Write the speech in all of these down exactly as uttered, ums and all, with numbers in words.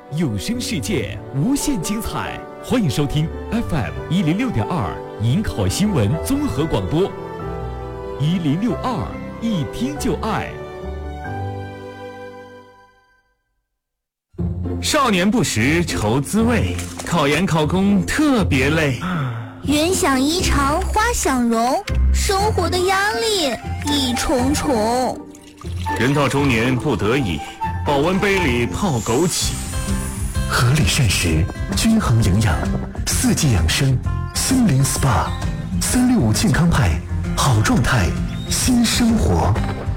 有声世界无限精彩，欢迎收听 F M 一零六点二银考新闻综合广播，一零六二一听就爱。 少年不识愁滋味，考研考公特别累。 云想衣裳花想容，生活的压力一重重。 人到中年不得已，保温杯里泡枸杞。 合理膳食，均衡营养，四季养生，森林 S P A， 三六五健康派，好状态，新生活。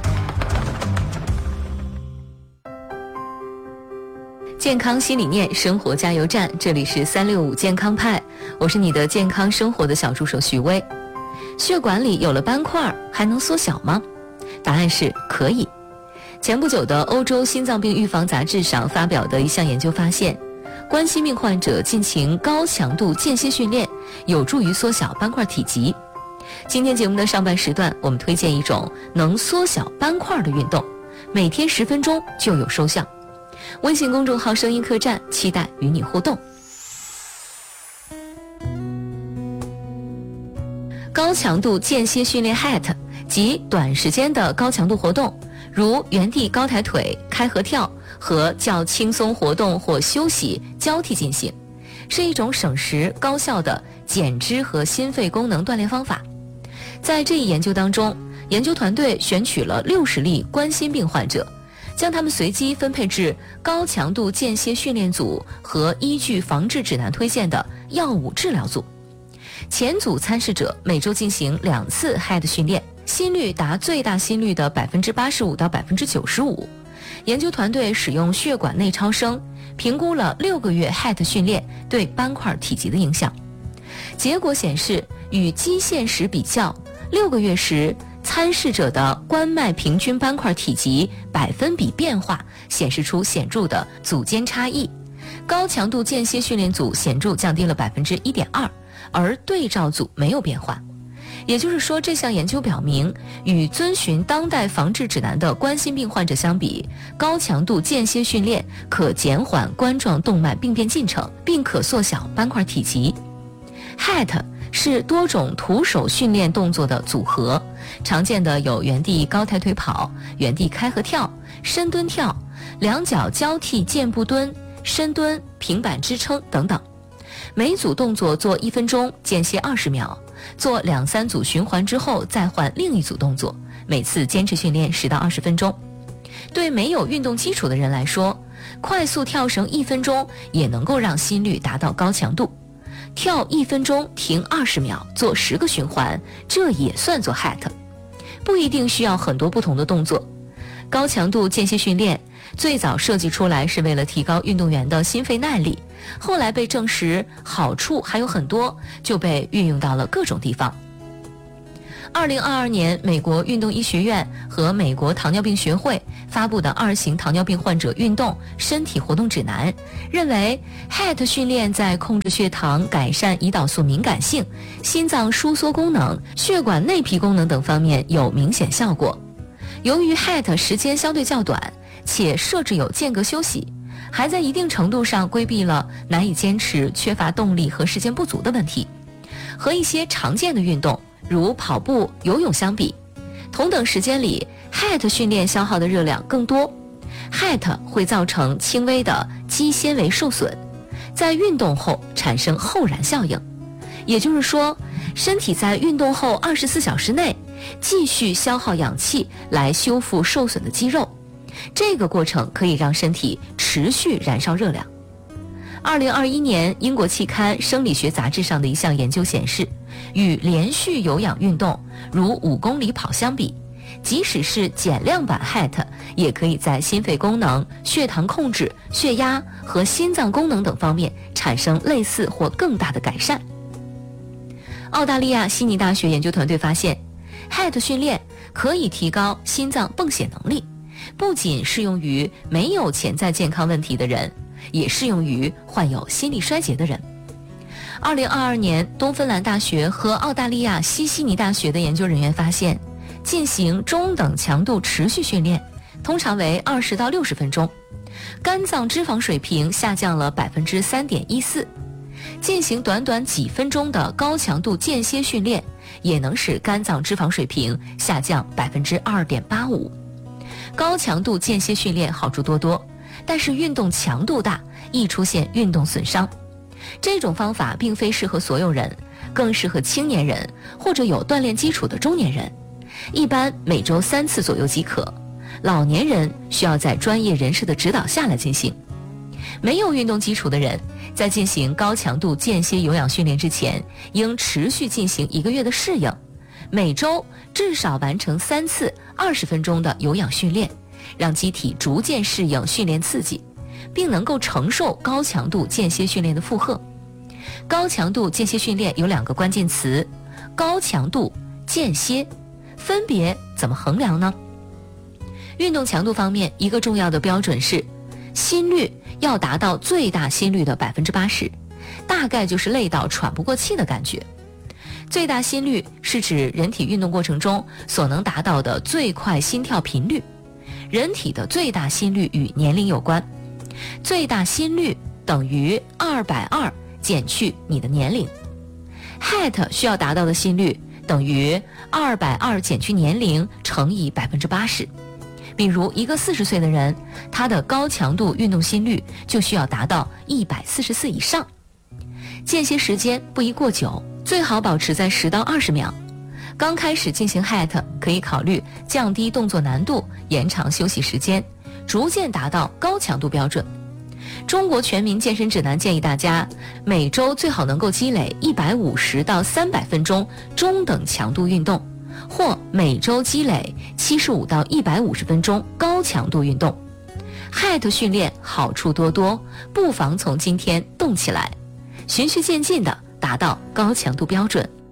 健康新理念，生活加油站，这里是三六五健康派，我是你的健康生活的小助手徐薇。血管里有了斑块，还能缩小吗？答案是可以。前不久的欧洲心脏病预防杂志上发表的一项研究发现，冠心病患者进行高强度间歇训练，有助于缩小斑块体积。今天节目的上半时段，我们推荐一种能缩小斑块的运动，每天十分钟就有收效。微信公众号声音客栈，期待与你互动。高强度间歇训练 H I I T 即短时间的高强度活动，如原地高抬腿、开合跳和较轻松活动或休息交替进行，是一种省时高效的减脂和心肺功能锻炼方法。在这一研究当中，研究团队选取了六十例冠心病患者，将他们随机分配至高强度间歇训练组和依据防治指南推荐的药物治疗组。前组参试者每周进行两次 H I I T 训练，心率达最大心率的 百分之八十五 到 百分之九十五。 研究团队使用血管内超声评估了六个月 H I I T 训练对斑块体积的影响。结果显示，与基线时比较，六个月时参试者的冠脉平均斑块体积百分比变化显示出显著的组间差异，高强度间歇训练组显著降低了 百分之一点二， 而对照组没有变化。也就是说，这项研究表明，与遵循当代防治指南的冠心病患者相比，高强度间歇训练可减缓冠状动脉病变进程，并可缩小斑块体积。 H I I T 是多种徒手训练动作的组合，常见的有原地高抬腿跑、原地开合跳、深蹲跳、两脚交替箭步蹲、深蹲、平板支撑等等。每组动作做一分钟，间歇二十秒，做两三组循环之后再换另一组动作，每次坚持训练十到二十分钟。对没有运动基础的人来说，快速跳绳一分钟也能够让心率达到高强度。跳一分钟停二十秒，做十个循环，这也算作 H I I T。 不一定需要很多不同的动作。高强度间歇训练最早设计出来是为了提高运动员的心肺耐力，后来被证实好处还有很多，就被运用到了各种地方。二零二二年，美国运动医学院和美国糖尿病学会发布的二型糖尿病患者运动身体活动指南认为， H I I T 训练在控制血糖、改善胰岛素敏感性、心脏收缩功能、血管内皮功能等方面有明显效果。由于 H I I T 时间相对较短，且设置有间隔休息，还在一定程度上规避了难以坚持、缺乏动力和时间不足的问题。和一些常见的运动如跑步、游泳相比，同等时间里 H I I T 训练消耗的热量更多。 H I I T 会造成轻微的肌纤维受损，在运动后产生后燃效应，也就是说，身体在运动后二十四小时内继续消耗氧气来修复受损的肌肉，这个过程可以让身体持续燃烧热量。二零二一年英国期刊《生理学杂志》上的一项研究显示，与连续有氧运动如五公里跑相比，即使是减量版 H I I T 也可以在心肺功能、血糖控制、血压和心脏功能等方面产生类似或更大的改善。澳大利亚悉尼大学研究团队发现， H I I T 训练可以提高心脏泵血能力，不仅适用于没有潜在健康问题的人，也适用于患有心力衰竭的人。二零二二年，东芬兰大学和澳大利亚西悉尼大学的研究人员发现，进行中等强度持续训练，通常为二十到六十分钟， 肝脏脂肪水平下降了 百分之三点一四。进行短短几分钟的高强度间歇训练，也能使肝脏脂肪水平下降 百分之二点八五。高强度间歇训练好处多多，但是运动强度大，易出现运动损伤。这种方法并非适合所有人，更适合青年人或者有锻炼基础的中年人，一般每周三次左右即可。老年人需要在专业人士的指导下来进行。没有运动基础的人，在进行高强度间歇有氧训练之前，应持续进行一个月的适应，每周至少完成三次二十分钟的有氧训练，让机体逐渐适应训练刺激，并能够承受高强度间歇训练的负荷。高强度间歇训练有两个关键词：高强度、间歇，分别怎么衡量呢？运动强度方面，一个重要的标准是心率要达到最大心率的 百分之八十， 大概就是累到喘不过气的感觉。最大心率是指人体运动过程中所能达到的最快心跳频率。人体的最大心率与年龄有关，最大心率等于二百二减去你的年龄。 H A T 需要达到的心率等于二百二减去年龄乘以 百分之八十。比如一个四十岁的人，他的高强度运动心率就需要达到一百四十四以上。间歇时间不宜过久，最好保持在十到二十秒。刚开始进行 H A T 可以考虑降低动作难度，延长休息时间，逐渐达到高强度标准。中国全民健身指南建议大家每周最好能够积累一百五十到三百分钟中等强度运动，或每周积累七十五到一百五十分钟高强度运动。 H A T 训练好处多多，不妨从今天动起来，循序渐进地达到高强度标准。